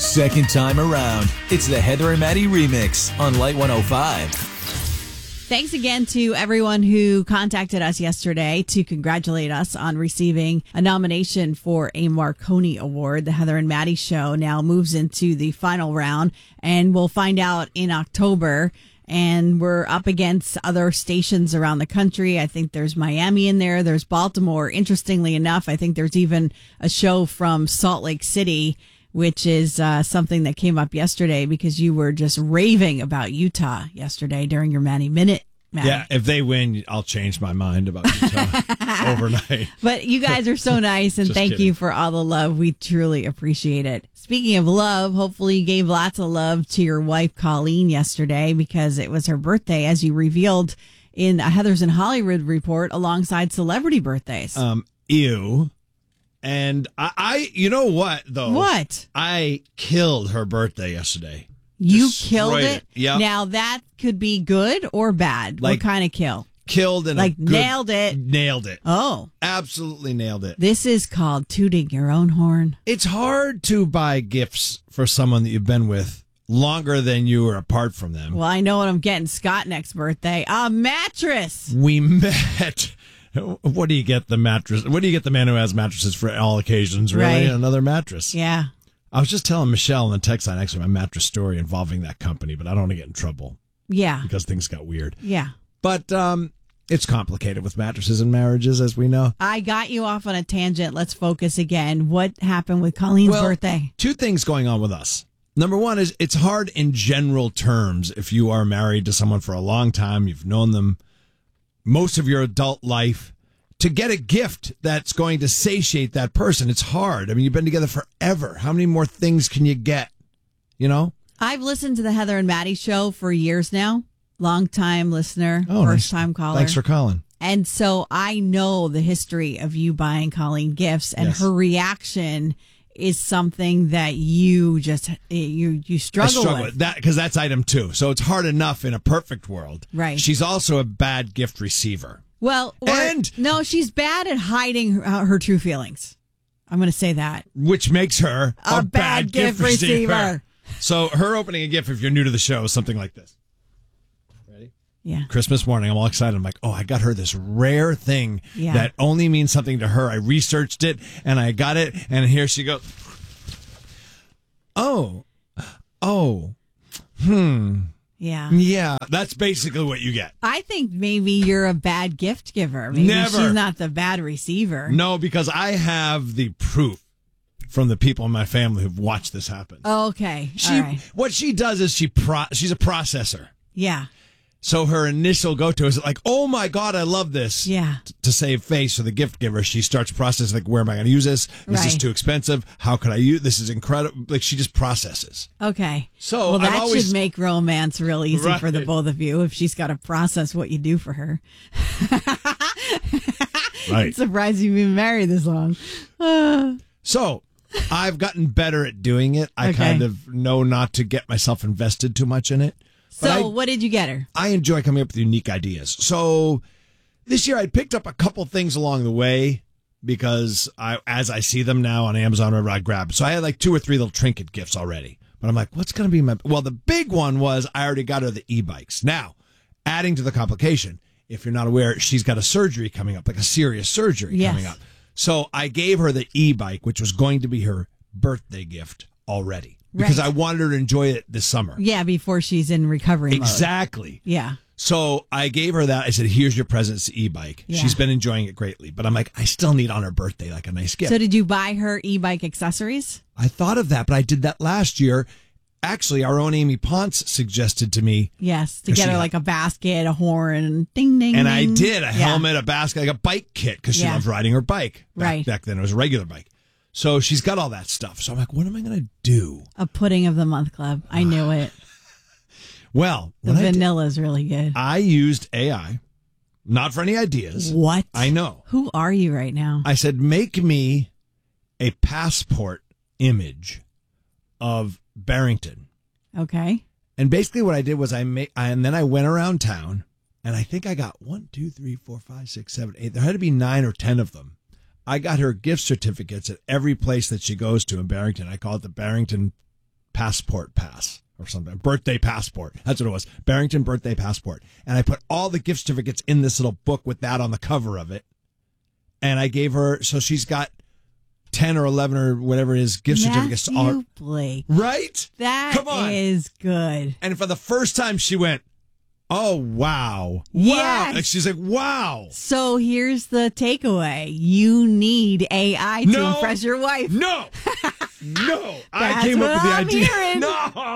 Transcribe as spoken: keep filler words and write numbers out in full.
Second time around, it's the Heather and Maddie remix on Light one oh five. Thanks again to everyone who contacted us yesterday to congratulate us on receiving a nomination for a Marconi Award. The Heather and Maddie Show now moves into the final round, and we'll find out in October. And we're up against other stations around the country. I think there's Miami in there. There's Baltimore. Interestingly enough, I think there's even a show from Salt Lake City, which is uh, something that came up yesterday because you were just raving about Utah yesterday during your Maddie Minute. Maddie. Yeah, if they win, I'll change my mind about Utah overnight. But you guys are so nice, and thank kidding. you for all the love. We truly appreciate it. Speaking of love, hopefully you gave lots of love to your wife, Colleen, yesterday because it was her birthday, as you revealed in a Heather's in Hollywood report alongside celebrity birthdays. Um, ew. And I, I, you know what, though? What? I killed her birthday yesterday. You Destroyed killed it? it. Yep. Now, that could be good or bad. Like, what kind of kill? Killed and Like, a good, nailed it. Nailed it. Oh. Absolutely nailed it. This is called tooting your own horn. It's hard to buy gifts for someone that you've been with longer than you were apart from them. Well, I know what I'm getting Scott next birthday. A mattress. We met. What do you get the mattress? What do you get the man who has mattresses for all occasions? Really? Right. Another mattress. Yeah. I was just telling Michelle in the text line actually my mattress story involving that company, but I don't want to get in trouble Yeah. because things got weird. Yeah. But um, it's complicated with mattresses and marriages, as we know. I got you off on a tangent. Let's focus again. What happened with Colleen's Well, birthday? Two things going on with us. Number one is it's hard in general terms if you are married to someone for a long time, you've known them most of your adult life, to get a gift that's going to satiate that person. It's hard. I mean, you've been together forever. How many more things can you get? You know? I've listened to the Heather and Maddie show for years now. Long time listener, Oh, first nice. time caller. Thanks for calling. And so I know the history of you buying Colleen gifts, and Yes. her reaction is something that you just you you I struggle, struggle with. with that because that's item two. So it's hard enough in a perfect world. Right. She's also a bad gift receiver. Well, or, And- no, she's bad at hiding her, her true feelings. I'm going to say that. Which makes her a, A bad gift receiver. So her opening a gift, if you're new to the show, is something like this. Ready? Yeah. Christmas morning, I'm all excited. I'm like, oh, I got her this rare thing Yeah. that only means something to her. I researched it, and I got it, and here she goes. Oh, oh, hmm. Yeah. Yeah, that's basically what you get. I think maybe you're a bad gift giver. Maybe Never. she's not the bad receiver. No, because I have the proof from the people in my family who've watched this happen. Okay. She, All right. What she does is she pro, she's a processor. Yeah. So her initial go-to is like, oh my God, I love this. Yeah. T- to save face for the gift giver, she starts processing, like, where am I going to use this? This is Right. too expensive. How could I use this? Is incredible. Like, she just processes. Okay. So, well, I've that always- should make romance real easy Right. for the both of you if she's got to process what you do for her. Right. I'm surprised you've been married this long. Uh, So I've gotten better at doing it. I Okay. kind of know not to get myself invested too much in it. so, But I- what did you get her? I enjoy coming up with unique ideas. So this year I picked up a couple things along the way because I, as I see them now on Amazon, wherever I grab. So I had like two or three little trinket gifts already. But I'm like, what's going to be my... Well, the big one was I already got her the e-bikes. Now, adding to the complication, if you're not aware, she's got a surgery coming up, like a serious surgery Yes. coming up. So I gave her the e-bike, which was going to be her birthday gift already. Because Right. I wanted her to enjoy it this summer. Yeah, before she's in recovery mode. Exactly. Yeah. So I gave her that. I said, here's your present, it's the e-bike. Yeah. She's been enjoying it greatly. But I'm like, I still need on her birthday like a nice gift. So, did you buy her e-bike accessories? I thought of that, but I did that last year. Actually, our own Amy Ponce suggested to me. Yes, to Does get she her have- like a basket, a horn, ding, ding, And I ding. did a Yeah. helmet, a basket, like a bike kit, because she Yeah. loves riding her bike. Back, Right. Back then, it was a regular bike. So she's got all that stuff. So I'm like, what am I going to do? A pudding of the month club. I knew it. Well, The when I did- vanilla is really good. I used A I, not for any ideas. What? I know. Who are you right now? I said, make me a passport image of Barrington. Okay. And basically what I did was I made, and then I went around town, and I think I got one, two, three, four, five, six, seven, eight. There had to be nine or ten of them. I got her gift certificates at every place that she goes to in Barrington. I call it the Barrington passport pass or something, birthday passport. That's what it was. Barrington birthday passport. And I put all the gift certificates in this little book with that on the cover of it. And I gave her, so she's got ten or eleven or whatever it is gift certificates. To all, Blake. right? That Come on. is good. And for the first time, she went, oh, wow. Yes. Wow. And she's like, wow. So here's the takeaway. You need A I to No. impress your wife. No. No. I That's came what up with the I'm idea. hearing. No.